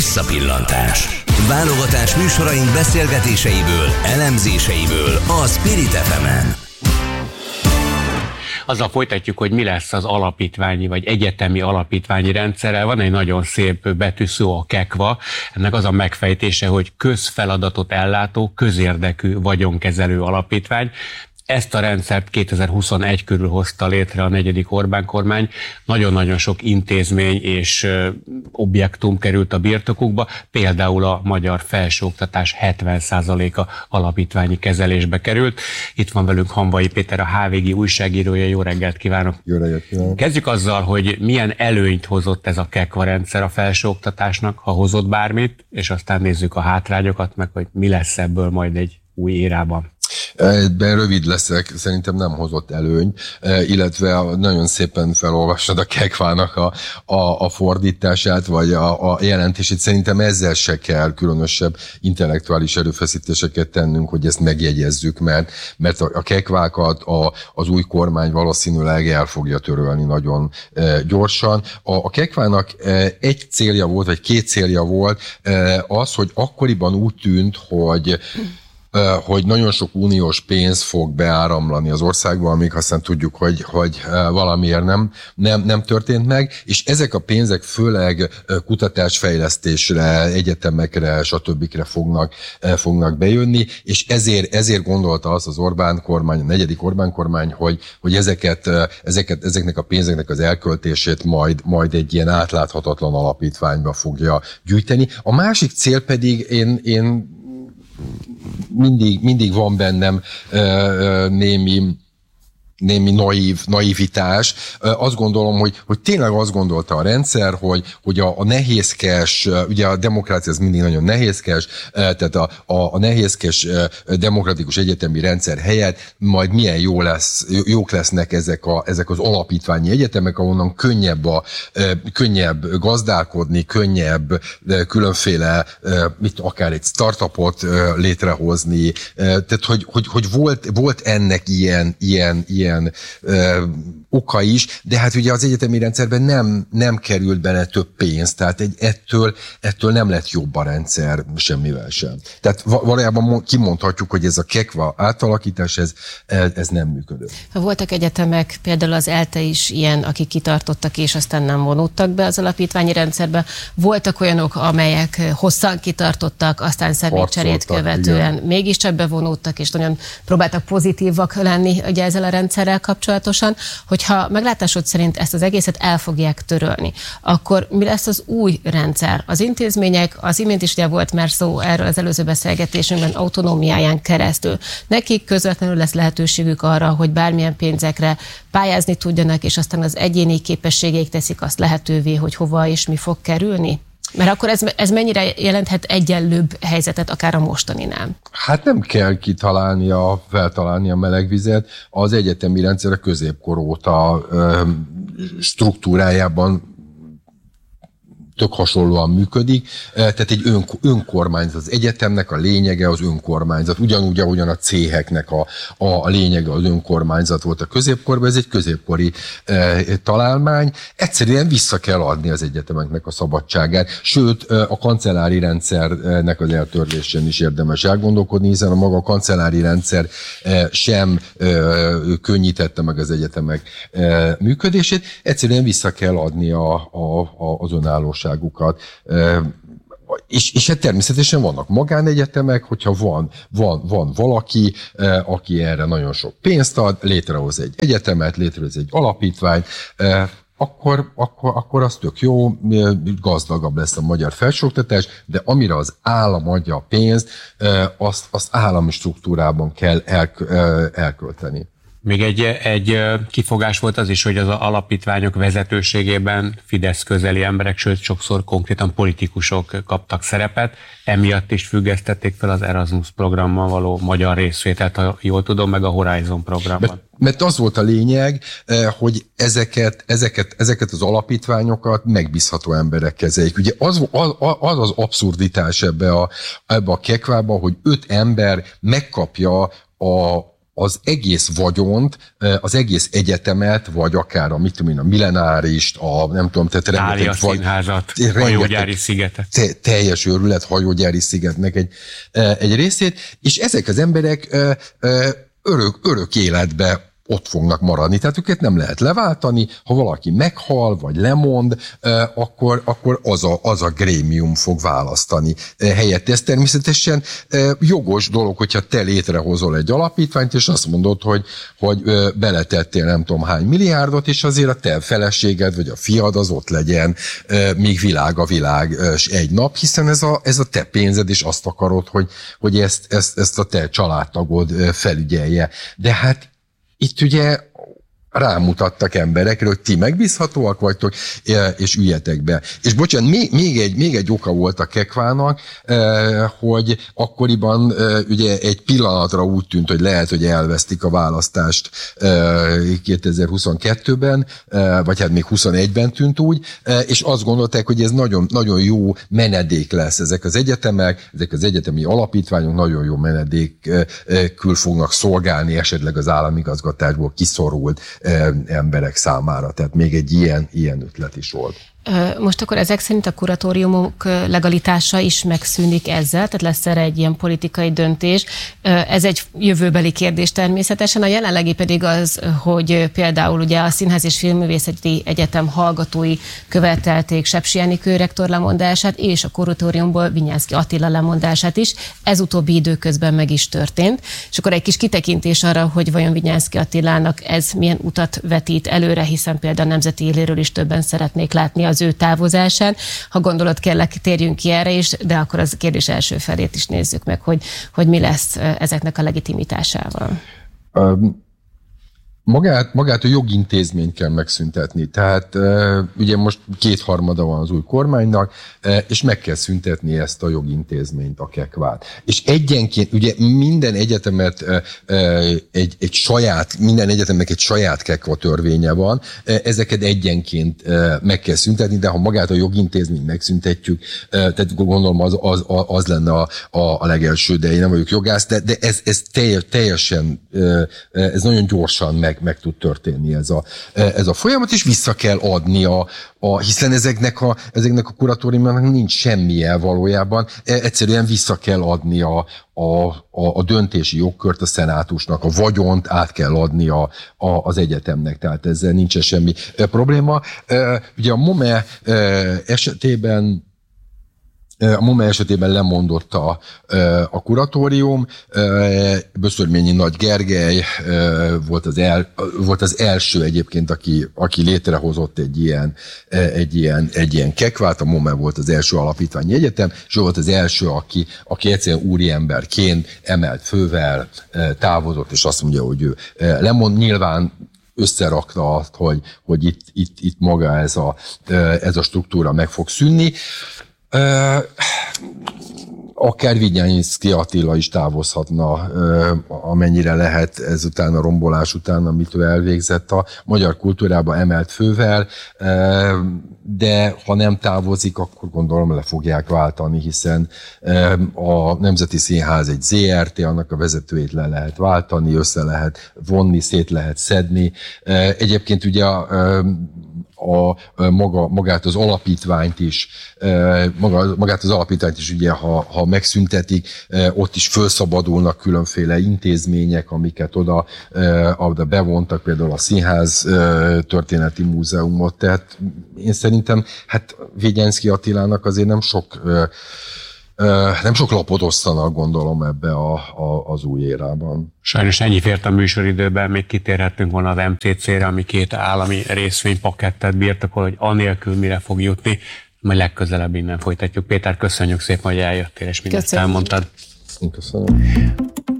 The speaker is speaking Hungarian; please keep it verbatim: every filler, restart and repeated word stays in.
Visszapillantás. Válogatás műsoraink beszélgetéseiből, elemzéseiből a Spirit ef emen. Azzal folytatjuk, hogy mi lesz az alapítványi vagy egyetemi alapítványi rendszerrel. Van egy nagyon szép betűszó, a kekva. Ennek az a megfejtése, hogy közfeladatot ellátó, közérdekű vagyonkezelő alapítvány. Ezt a rendszert kétezer-huszonegy körül hozta létre a negyedik Orbán kormány. Nagyon-nagyon sok intézmény és objektum került a birtokukba, például a magyar felsőoktatás hetven százaléka alapítványi kezelésbe került. Itt van velünk Hamvai Péter, a há vé gé újságírója. Jó reggelt kívánok! Jó reggelt kívánok! Kezdjük azzal, hogy milyen előnyt hozott ez a kekva rendszer a felsőoktatásnak, ha hozott bármit, és aztán nézzük a hátrányokat, meg hogy mi lesz ebből majd egy új érában. Ebben rövid leszek, szerintem nem hozott előny, illetve nagyon szépen felolvasod a kekvának a, a, a fordítását, vagy a, a jelentését. Szerintem ezzel se kell különösebb intellektuális erőfeszítéseket tennünk, hogy ezt megjegyezzük, mert, mert a kekvákat a, az új kormány valószínűleg el fogja törölni nagyon gyorsan. A, a kekvának egy célja volt, vagy két célja volt az, hogy akkoriban úgy tűnt, hogy hogy nagyon sok uniós pénz fog beáramlani az országba, amíg aztán tudjuk, hogy, hogy valamiért nem, nem, nem történt meg, és ezek a pénzek főleg kutatásfejlesztésre, egyetemekre, stb. fognak, fognak bejönni, és ezért, ezért gondolta az az Orbán kormány, a negyedik Orbán kormány, hogy, hogy ezeket, ezeket, ezeknek a pénzeknek az elköltését majd, majd egy ilyen átláthatatlan alapítványba fogja gyűjteni. A másik cél pedig én, én Mindig, mindig van bennem uh, uh, némi, némi naív, naivitás. Uh, azt gondolom, hogy, hogy tényleg azt gondolta a rendszer, hogy, hogy a, a nehézkes, uh, ugye a demokrácia az mindig nagyon nehézkes, uh, tehát a, a, a nehézkes uh, demokratikus egyetemi rendszer helyett majd milyen jó lesz, jók lesznek ezek, a, ezek az alapítványi egyetemek, ahonnan könnyebb, a, uh, könnyebb gazdálkodni, könnyebb uh, különféle, uh, mit, akár egy startupot uh, létrehozni. Uh, tehát, hogy, hogy, hogy volt, volt ennek ilyen, ilyen, ilyen ilyen ö, oka is, de hát ugye az egyetemi rendszerben nem, nem került bele több pénz, tehát egy, ettől, ettől nem lett jobb a rendszer semmivel sem. Tehát valójában kimondhatjuk, hogy ez a kekva átalakítás, ez, ez nem működött. Voltak egyetemek, például az ELTE is ilyen, akik kitartottak és aztán nem vonódtak be az alapítványi rendszerbe. Voltak olyanok, amelyek hosszan kitartottak, aztán személycserét követően igen. mégiscsak bevonódtak, és nagyon próbáltak pozitívak lenni ugye ezzel a rendszerrel kapcsolatosan, hogyha meglátásod szerint ezt az egészet el fogják törölni, akkor mi lesz az új rendszer? Az intézmények, az imént is ugye volt már szó erről az előző beszélgetésünkben, autonómiáján keresztül. Nekik közvetlenül lesz lehetőségük arra, hogy bármilyen pénzekre pályázni tudjanak, és aztán az egyéni képességeik teszik azt lehetővé, hogy hova és mi fog kerülni? Mert akkor ez, ez mennyire jelenthet egyenlőbb helyzetet akár a mostaninál? Hát nem kell kitalálni, a, feltalálni a melegvizet. Az egyetemi rendszer a középkor óta ö, struktúrájában tök hasonlóan működik, tehát egy ön, önkormányzat, az egyetemnek a lényege az önkormányzat, ugyanúgy, ahogyan a céheknek a, a lényege az önkormányzat volt a középkorban, ez egy középkori e, találmány, egyszerűen vissza kell adni az egyetemeknek a szabadságát, sőt a kancellári rendszernek az eltörlésén is érdemes elgondolkodni, hiszen a maga kancellári rendszer e, sem e, könnyítette meg az egyetemek e, működését, egyszerűen vissza kell adni a, a, a, az önállóságot. És, és hát természetesen vannak magánegyetemek, hogyha van, van, van valaki, aki erre nagyon sok pénzt ad, létrehoz egy egyetemet, létrehoz egy alapítványt, akkor, akkor, akkor az tök jó, gazdagabb lesz a magyar felsőoktatás, de amire az állam adja a pénzt, azt, azt állami struktúrában kell el, elkölteni. Még egy, egy kifogás volt az is, hogy az alapítványok vezetőségében Fidesz közeli emberek, sőt sokszor konkrétan politikusok kaptak szerepet, emiatt is függesztették fel az Erasmus programmal való magyar részvételt, ha jól tudom, meg a Horizon programban. Mert, mert az volt a lényeg, hogy ezeket, ezeket, ezeket az alapítványokat megbízható emberek kezeljék. Ugye az az, az, az abszurditás ebbe a, ebbe a kekvába, hogy öt ember megkapja a az egész vagyont, az egész egyetemet, vagy akár a, mit tudom én, a millenárist, a nem tudom, tehát rengeteg... színházat, hajógyári szigetet. Te, teljes őrület, hajógyári szigetnek egy, egy részét, és ezek az emberek örök, örök életbe ott fognak maradni, tehát őket nem lehet leváltani, ha valaki meghal, vagy lemond, akkor, akkor az, a, az a grémium fog választani helyett. Ez természetesen jogos dolog, hogyha te létrehozol egy alapítványt, és azt mondod, hogy, hogy beletettél nem tudom hány milliárdot, és azért a te feleséged, vagy a fiad az ott legyen, míg világ a világ egy nap, hiszen ez a, ez a te pénzed, és azt akarod, hogy, hogy ezt, ezt, ezt a te családtagod felügyelje. De hát itt ugye rámutattak emberekre, hogy ti megbízhatóak vagytok, és üljetek be. És bocsánat, még, még, egy, még egy oka volt a Kekvának, hogy akkoriban ugye egy pillanatra úgy tűnt, hogy lehet, hogy elvesztik a választást kétezer-huszonkettőben, vagy hát még huszonegyben tűnt úgy, és azt gondolták, hogy ez nagyon, nagyon jó menedék lesz ezek az egyetemek, ezek az egyetemi alapítványok nagyon jó menedékül fognak szolgálni esetleg az államigazgatásból kiszorult emberek számára. Tehát még egy ilyen, ilyen ötlet is volt. Most akkor ezek szerint a kuratóriumok legalitása is megszűnik ezzel, tehát lesz erre egy ilyen politikai döntés. Ez egy jövőbeli kérdés természetesen. A jelenlegi pedig az, hogy például ugye a Színház és Filmművészeti Egyetem hallgatói követelték Sepsi Enikő rektor lemondását, és a kuratóriumból Vinyánszky Attila lemondását is. Ez utóbbi időközben meg is történt. És akkor egy kis kitekintés arra, hogy vajon Vinyánszky Attilának ez milyen utat vetít előre, hiszen például a Nemzeti Éléről is többen szeretnék látni az ő távozásán. Ha gondolod, kérlek, térjünk ki erre is, de akkor az kérdés első felét is nézzük meg, hogy, hogy mi lesz ezeknek a legitimitásával. Um. Magát, magát a jogintézményt kell megszüntetni. Tehát ugye most kétharmada van az új kormánynak, és meg kell szüntetni ezt a jogintézményt, a Kekvát. És egyenként, ugye minden egyetemet egy, egy saját, minden egyetemnek egy saját Kekva törvénye van, ezeket egyenként meg kell szüntetni, de ha magát a jogintézményt megszüntetjük, tehát gondolom az, az, az lenne a, a, a legelső, de én nem vagyok jogász, de, de ez, ez teljesen, ez nagyon gyorsan meg meg tud történni ez a, ez a folyamat, és vissza kell adni a, a hiszen ezeknek a, ezeknek a kuratóriumnak nincs semmije valójában, egyszerűen vissza kell adni a, a, a, a döntési jogkört a szenátusnak, a vagyont át kell adni a, a, az egyetemnek, tehát ezzel nincsen semmi probléma. Ugye a MOME esetében A MOME esetében lemondott a, a kuratórium, Böszörményi Nagy Gergely volt az, el, volt az első egyébként, aki, aki létrehozott egy ilyen, egy, ilyen, egy ilyen Kekvát, a MOME volt az első alapítványi egyetem, és ő volt az első, aki, aki egyszerűen úriemberként emelt fővel távozott, és azt mondja, hogy ő lemond. Nyilván összerakta azt, hogy, hogy itt, itt, itt maga ez a, ez a struktúra meg fog szűnni. Uh, akár Vinyánszky Attila is távozhatna, uh, amennyire lehet ezután a rombolás után, amit ő elvégzett a magyar kultúrába emelt fővel, uh, de ha nem távozik, akkor gondolom le fogják váltani, hiszen uh, a Nemzeti Színház egy zé er té, annak a vezetőjét le lehet váltani, össze lehet vonni, szét lehet szedni. Uh, egyébként ugye a uh, A, maga, magát az alapítványt is, maga, magát az alapítványt is ugye, ha, ha megszüntetik, ott is felszabadulnak különféle intézmények, amiket oda, oda bevontak, például a Színház Történeti Múzeumot, tehát én szerintem, hát Vinyánszky Attilának azért nem sok nem sok lapot osztanak, gondolom, ebbe a, a, az új érában. Sajnos ennyi fért a műsoridőben, még kitérhettünk volna az em cé cére, ami két állami részvénypakettet birtokol, hogy anélkül mire fog jutni, majd legközelebb innen folytatjuk. Péter, köszönjük szépen, hogy eljöttél, és mindezt elmondtad. Köszönöm.